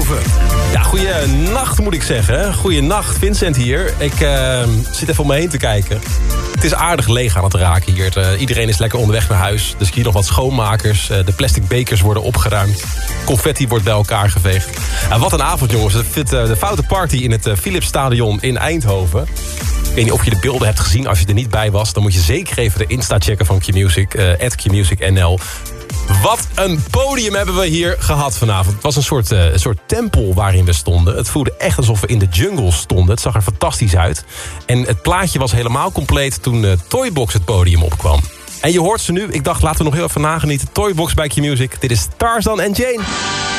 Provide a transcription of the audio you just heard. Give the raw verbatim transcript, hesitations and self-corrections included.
Eindhoven. Ja, goeie nacht moet ik zeggen. Goeie nacht, Vincent hier. Ik uh, zit even om me heen te kijken. Het is aardig leeg aan het raken hier. Uh, iedereen is lekker onderweg naar huis. Dus hier nog wat schoonmakers. Uh, de plastic bekers worden opgeruimd. Confetti wordt bij elkaar geveegd. En wat een avond, jongens. De, de foute party in het uh, Philipsstadion in Eindhoven. Ik weet niet of je de beelden hebt gezien. Als je er niet bij was, dan moet je zeker even de Insta checken van Q-Music. Uh, at Q-Music N L. Wat een podium hebben we hier gehad vanavond. Het was een soort, uh, een soort tempel waarin we stonden. Het voelde echt alsof we in de jungle stonden. Het zag er fantastisch uit. En het plaatje was helemaal compleet toen uh, Toybox het podium opkwam. En je hoort ze nu. Ik dacht, laten we nog heel even nagenieten. Toybox bij Q-Music. Dit is Tarzan en Jane.